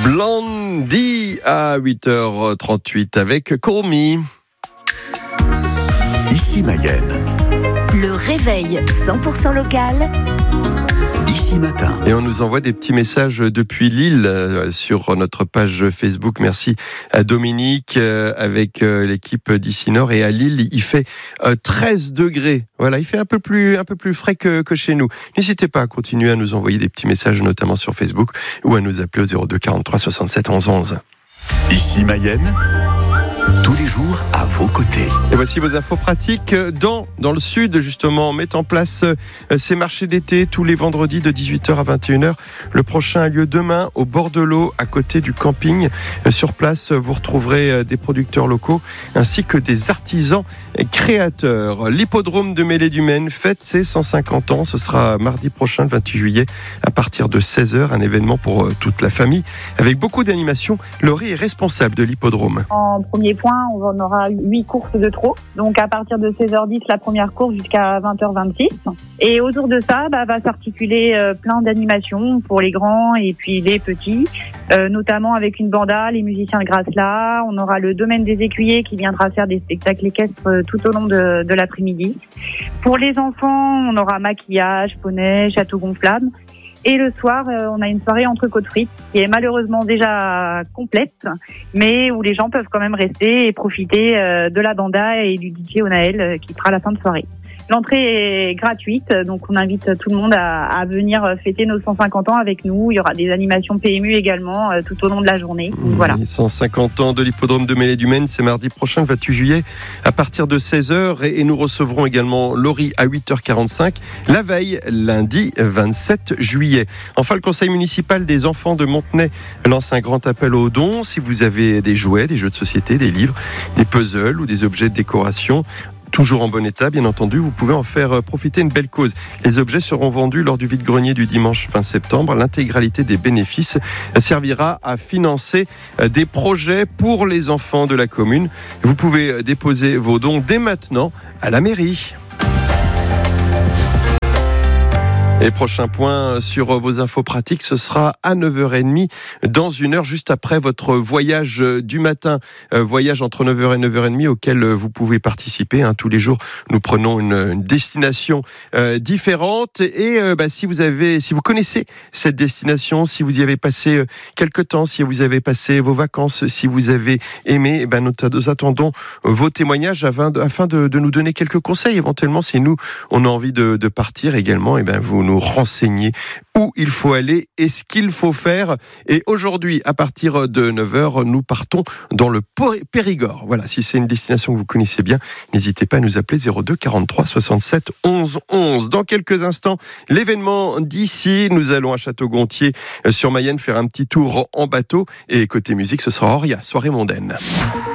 Blondie à 8h38 avec Call Me. Ici Mayenne. Le réveil 100% local. Ici Matin. Et on nous envoie des petits messages depuis Lille sur notre page Facebook. Merci à Dominique avec l'équipe d'Ici Nord. Et à Lille, il fait 13 degrés. Voilà, il fait un peu plus frais que chez nous. N'hésitez pas à continuer à nous envoyer des petits messages, notamment sur Facebook, ou à nous appeler au 02 43 67 11 11. Ici Mayenne. Tous les jours à vos côtés. Et voici vos infos pratiques. Dans le sud, justement, on met en place ces marchés d'été tous les vendredis de 18h à 21h. Le prochain a lieu demain au bord de l'eau, à côté du camping. Sur place, vous retrouverez des producteurs locaux ainsi que des artisans créateurs. L'hippodrome de Mêlée-du-Maine fête ses 150 ans. Ce sera mardi prochain, le 28 juillet, à partir de 16h. Un événement pour toute la famille avec beaucoup d'animations. Laurie est responsable de l'hippodrome. En premier point, on aura 8 courses de trot. Donc à partir de 16h10, la première course jusqu'à 20h26. Et autour de ça, va s'articuler plein d'animations pour les grands et puis les petits, notamment avec une banda, les musiciens de Grasla. On aura le domaine des écuyers qui viendra faire des spectacles équestres tout au long de l'après-midi. Pour les enfants, on aura maquillage, poney, château gonflable. Et le soir, on a une soirée entrecôte frites qui est malheureusement déjà complète, mais où les gens peuvent quand même rester et profiter de la banda et du DJ Onaël qui fera la fin de soirée. L'entrée est gratuite, donc on invite tout le monde à venir fêter nos 150 ans avec nous. Il y aura des animations PMU également tout au long de la journée. Donc, voilà. 150 ans de l'hippodrome de Mêlée-du-Maine, c'est mardi prochain, le 28 juillet, à partir de 16h. Et nous recevrons également Laurie à 8h45, la veille, lundi 27 juillet. Enfin, le conseil municipal des enfants de Montenay lance un grand appel aux dons. Si vous avez des jouets, des jeux de société, des livres, des puzzles ou des objets de décoration, toujours en bon état, bien entendu, vous pouvez en faire profiter une belle cause. Les objets seront vendus lors du vide-grenier du dimanche 20 septembre. L'intégralité des bénéfices servira à financer des projets pour les enfants de la commune. Vous pouvez déposer vos dons dès maintenant à la mairie. Et prochain point sur vos infos pratiques, ce sera à 9h30, dans une heure, juste après votre voyage du matin. Voyage entre 9h et 9h30 auquel vous pouvez participer. Tous les jours, nous prenons une destination différente. Et si vous connaissez cette destination, si vous y avez passé quelque temps, si vous avez passé vos vacances, si vous avez aimé, nous attendons vos témoignages afin de nous donner quelques conseils. Éventuellement, si nous, on a envie de partir également, vous nous renseigner où il faut aller et ce qu'il faut faire. Et aujourd'hui, à partir de 9h, nous partons dans le Périgord. Voilà, si c'est une destination que vous connaissez bien, n'hésitez pas à nous appeler 02 43 67 11 11. Dans quelques instants, l'événement d'ici, nous allons à Château-Gontier sur Mayenne faire un petit tour en bateau. Et côté musique, ce sera Auria, soirée mondaine.